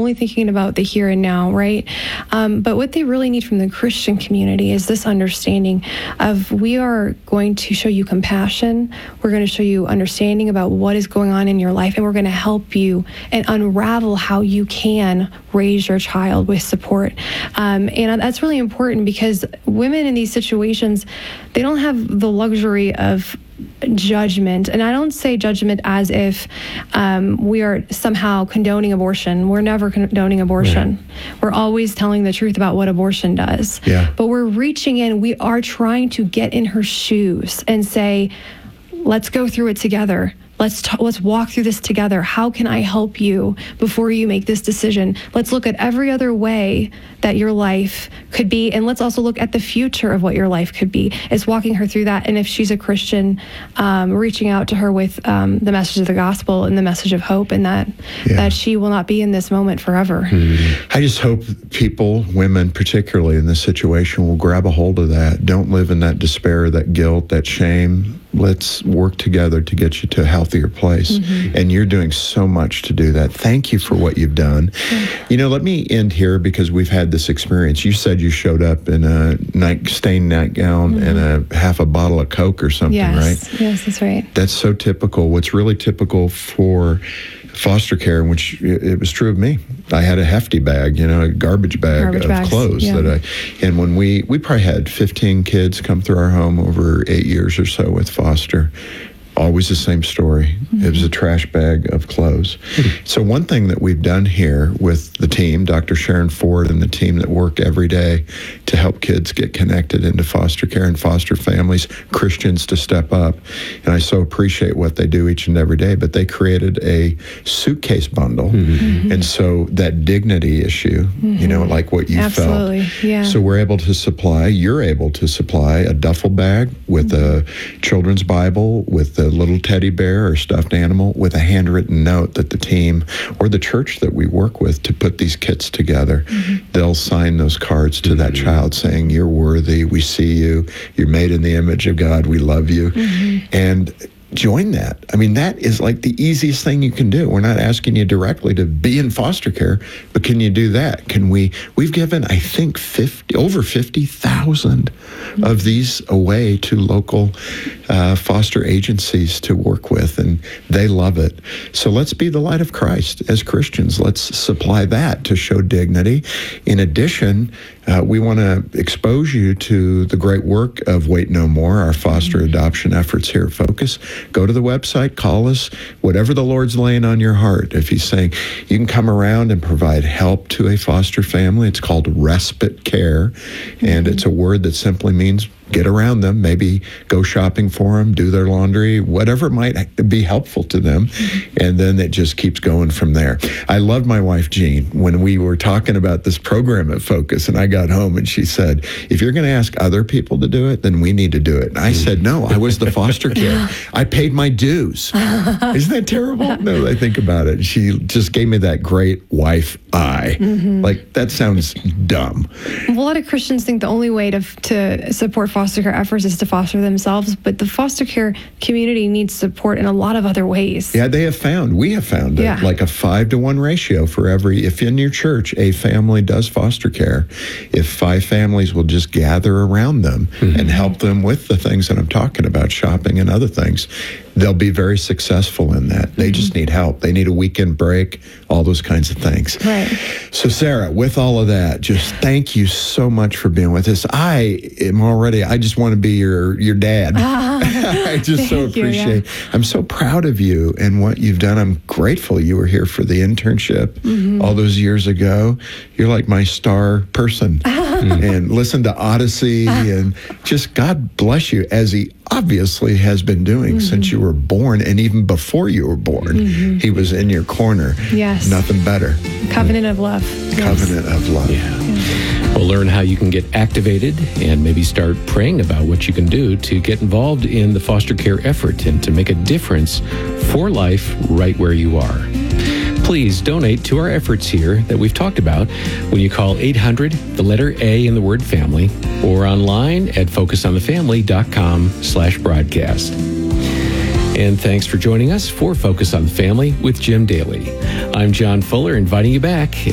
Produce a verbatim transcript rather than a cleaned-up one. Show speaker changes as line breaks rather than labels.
only thinking about the here and now, right? Um, but what they really need from the Christian community is this understanding of we are going to show you compassion. We're going to show you understanding about what is going on in your life, and we're going to help you and unravel how you can raise your child with support. Um, and that's really important because women in these situations, they don't have the luxury of judgment. And I don't say judgment as if um, we are somehow condoning abortion. We're never condoning abortion. Yeah. We're always telling the truth about what abortion does.
Yeah.
But we're reaching in, we are trying to get in her shoes and say, let's go through it together. Let's t- let's walk through this together. How can I help you before you make this decision? Let's look at every other way that your life could be, and let's also look at the future of what your life could be. It's walking her through that, and if she's a Christian, um, reaching out to her with um, the message of the gospel and the message of hope, and that yeah. that she will not be in this moment forever.
Mm-hmm. I just hope people, women particularly in this situation, will grab a hold of that. Don't live in that despair, that guilt, that shame. Let's work together to get you to a healthier place. Mm-hmm. And you're doing so much to do that. Thank you for what you've done. Mm-hmm. You know, let me end here because we've had this experience. You said you showed up in a night, stained nightgown mm-hmm. and a half a bottle of Coke or something,
yes.
right?
Yes, that's right.
That's so typical. What's really typical for foster care, which it was true of me. I had a hefty bag, you know, a garbage bag
garbage
of
bags,
clothes
yeah.
that I, and when we, we probably had fifteen kids come through our home over eight years or so with foster. Always the same story. Mm-hmm. It was a trash bag of clothes. Mm-hmm. So one thing that we've done here with the team, Doctor Sharon Ford and the team that work every day to help kids get connected into foster care and foster families, Christians to step up. And I so appreciate what they do each and every day, but they created a suitcase bundle. Mm-hmm. And so that dignity issue, mm-hmm. you know, like what you
Absolutely.
felt.
Yeah.
So we're able to supply, you're able to supply a duffel bag with mm-hmm. a children's Bible, with the little teddy bear or stuffed animal, with a handwritten note that the team or the church that we work with to put these kits together, mm-hmm. they'll sign those cards to mm-hmm. that child saying, you're worthy, we see you, you're made in the image of God, we love you. Mm-hmm. And join that. I mean, that is like the easiest thing you can do. We're not asking you directly to be in foster care, but can you do that? Can we, we've given, I think, fifty, over fifty thousand of these away to local uh, foster agencies to work with, and they love it. So let's be the light of Christ as Christians. Let's supply that to show dignity. In addition, uh, we want to expose you to the great work of Wait No More, our foster adoption efforts here at Focus. Go to the website, call us, whatever the Lord's laying on your heart. If he's saying you can come around and provide help to a foster family, it's called respite care, mm-hmm. and it's a word that simply means get around them, maybe go shopping for them, do their laundry, whatever might be helpful to them. Mm-hmm. And then it just keeps going from there. I loved my wife, Jean, when we were talking about this program at Focus, and I got home and she said, if you're going to ask other people to do it, then we need to do it. And I said, no, I was the foster care. I paid my dues. Isn't that terrible? No, I think about it. She just gave me that great wife eye. Mm-hmm. Like, that sounds dumb.
A lot of Christians think the only way to to support foster care efforts is to foster themselves, but the foster care community needs support in a lot of other ways.
Yeah, they have found, we have found
yeah.
it, like a five to one ratio for every, if in your church a family does foster care, if five families will just gather around them mm-hmm. and help them with the things that I'm talking about, shopping and other things, they'll be very successful in that. They mm-hmm. just need help. They need a weekend break, all those kinds of things.
Right.
So Sarah, with all of that, just thank you so much for being with us. I am already, I just want to be your, your dad. Ah, I just so appreciate, you, yeah. I'm so proud of you and what you've done. I'm grateful you were here for the internship mm-hmm. all those years ago. You're like my star person. And listen to Odyssey and just God bless you, as he obviously has been doing mm-hmm. since you were born, and even before you were born. Mm-hmm. He was in your corner.
Yes.
Nothing better.
Covenant of love.
Covenant
yes.
of love.
Yeah. yeah. We'll learn how you can get activated and maybe start praying about what you can do to get involved in the foster care effort and to make a difference for life right where you are. Please donate to our efforts here that we've talked about when you call eight hundred, the letter A in the word family, or online at focusonthefamily.com slash broadcast. And thanks for joining us for Focus on the Family with Jim Daly. I'm John Fuller, inviting you back